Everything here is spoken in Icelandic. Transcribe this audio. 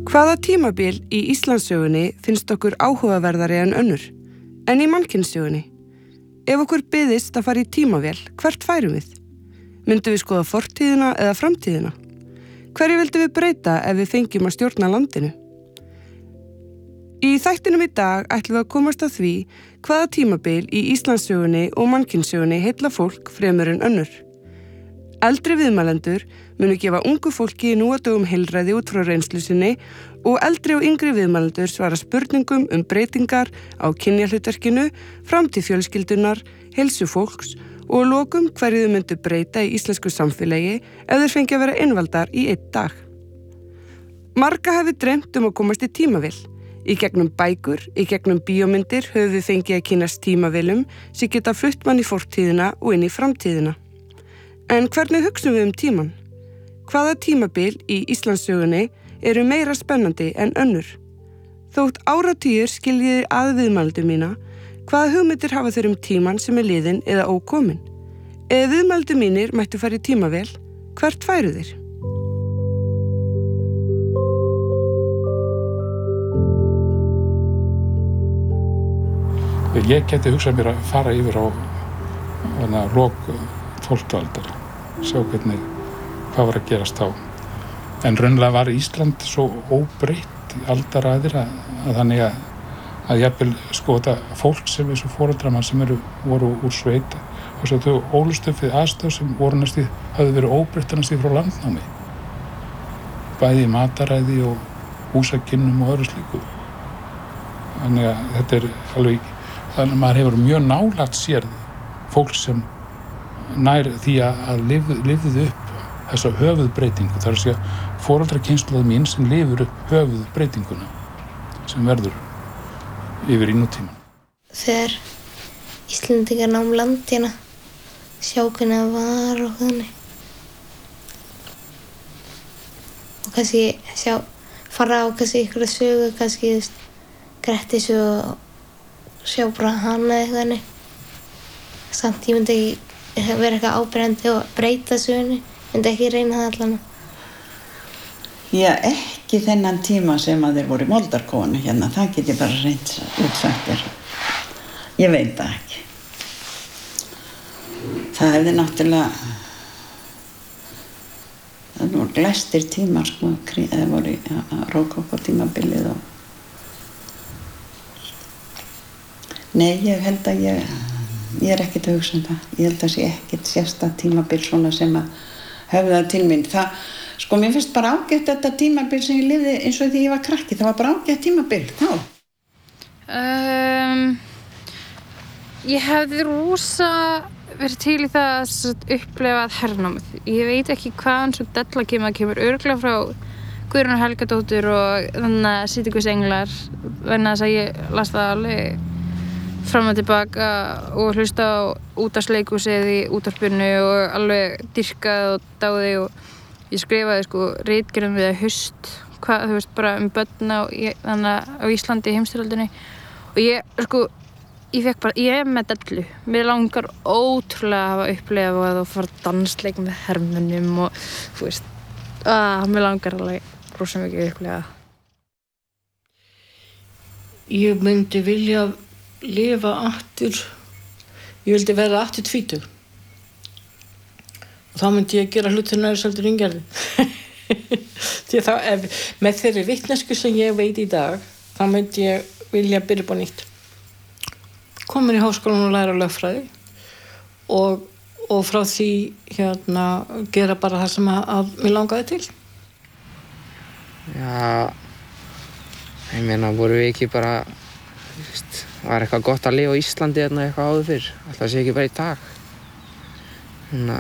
Hvaða tímabil í Íslandssögunni finnst okkur áhugaverðari en önnur? En í mannkynssögunni? Ef okkur byðist að fara í tímavél, hvert færum við? Myndum við skoða fortíðina eða framtíðina? Hverju vildum við breyta ef við fengjum að stjórna landinu? Í þættinum í dag ætlum við að komast að því hvaða tímabil í Íslandssögunni og mannkynssögunni heilla fólk fremur en önnur. Eldri viðmælendur munu gefa ungu fólki nú á dögum heilræði út frá reynslu sinni og eldri og yngri viðmælendur svara spurningum breytingar á kynjahlutverkinu, framtíð fjölskyldunar, heilsu fólks og að lokum hverju þau myndu breyta í íslensku samfélagi ef þeir fengi að vera einvaldar í einn dag. Marga hefur dreymt að komast í tímavél. Í gegnum bækur, í gegnum bíómyndir höfum við fengið að kynast tímavélum sem geta flutt mann í fortíðina og inn í framtíðina. En hvernig hugsum við tíman? Hvaða tímabil í Íslandssögunni eru meira spennandi en önnur? Þótt áratugir skiljiði að viðmældu mína, hvaða hugmyndir hafa þeir tíman sem liðinn eða ókomin? Ef viðmældu mínir mættu fara í tímavél, hvert færu þeir? Ég geti hugsað mér að fara yfir á lok 12. aldar, sjá hvað var að gerast þá. En raunlega var Ísland svo óbreytt í aldaraðir að þannig að jafnvel þetta fólk sem svo foreldrar manns sem voru úr sveit og svo þau ólust upp við aðstöð sem hafði verið óbreytt frá landnámi. Bæði í mataræði og húsakynnum og öðru slíku. Þannig að þetta alveg, þannig að maður hefur mjög nálægt sér fólk sem nær því að lifðu upp þessa höfuðbreytingu. Það er að segja foreldrakynslóð mín sem lifir upp höfuðbreytinguna sem verður yfir í nútímann. Þegar Íslendingar nám landina, sjá hvernig það var og þannig. Og kannski fara á einhverja sögu, kannski Grettis og sjá bara hana eitthvað henni. Samt ég myndi ekki vera eitthvað áberandi og breyta sögunni, myndi ekki reyna það allan. Já, ekki þennan tíma sem að þeir voru í moldarkóinu hérna, það get ég bara reynt útsagt þér. Ég veit það ekki. Það hefði náttúrulega, það voru glæstir tímar það voru rókókó tímabilið og nei, ég held að ég er ekkert að hugsa það. Ég held að sé ekkert sérstakt tímabil svona sem að höfða til mín. Mér finnst bara ágætt þetta tímabil sem ég lifði eins og því ég var krakki. Það var bara ágætt tímabil þá. Ég hefði rosa verið til í það að upplifa hernámið. Ég veit ekki hvaðan svo della kemur örugglega frá Guðrúnu Helgadóttur og þannig að Sýtikus englar, vegna þess að ég las það alveg fram og tilbaka og hlusta á útvarpsleikhúsið í útvarpinu og alveg dýrkað og dáði og ég skrifaði ritgerð við haust, bara börn á Íslandi í heimsstyrjöldinni og ég er með dellu. Mér langar ótrúlega að hafa upplifað og fara dansleik með hermönnum og mér langar alveg rosa mikið að upplifa það. Ég myndi vilja lifa aftur, ég vildi vera aftur 20 og þá myndi ég gera hlutina svolítið ringjarði. Því þá með þeirri vitneskju sem ég veit í dag þá myndi ég vilja byrja upp á nýtt, komin í háskólann og læra lögfræði og frá því gera bara það sem að mér langaði til. Já, ég meina voru við ekki bara var eitthvað gott að lifa á Íslandi eitthvað áður fyrr, alltaf sé ekki bara í dag.